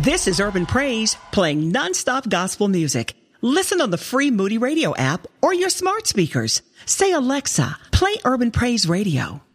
This is Urban Praise, playing nonstop gospel music. Listen on the free Moody Radio app or your smart speakers. Say, Alexa, play Urban Praise Radio.